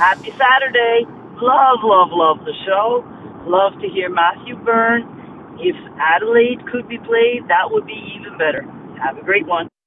Happy Saturday. Love, love, love the show. Love to hear Matthew Byrne. If Adelaide could be played, that would be even better. Have a great one.